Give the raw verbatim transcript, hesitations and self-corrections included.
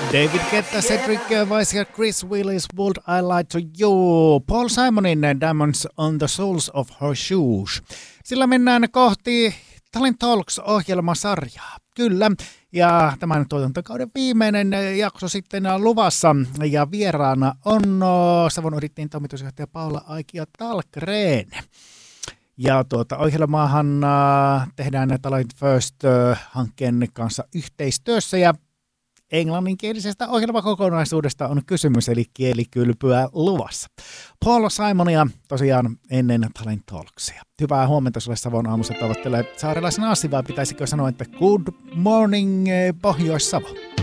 David Guetta, Cedric Weiss ja Chris Willis, Would I Lie to You? Paul Simonin Diamonds on the Soles of Her Shoes. Sillä mennään kohti Talent Talks-ohjelmasarjaa. Kyllä, ja tämän tuotantokauden viimeinen jakso sitten luvassa, ja vieraana on Savon Yrittäjien toimitusjohtaja Paula Aikio Talkreen. Ja tuota, ohjelmaahan äh, tehdään Talent First-hankkeen kanssa yhteistyössä, ja englanninkielisestä ohjelmakokonaisuudesta on kysymys, eli kielikylpyä luvassa. Paul Simonia tosiaan ennen Talent Talksia. Hyvää huomenta sulle Savon aamussa tavoittelee saarelaisen Asi, vai pitäisikö sanoa, että good morning Pohjois-Savo?